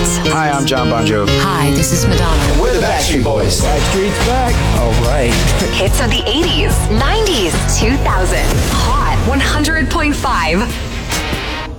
Hi, I'm John Bon Jovi. Hi, this is Madonna. We're the Backstreet Boys. Backstreet's back. All right. Hits of the 80s, 90s, 2000. Hot 100.5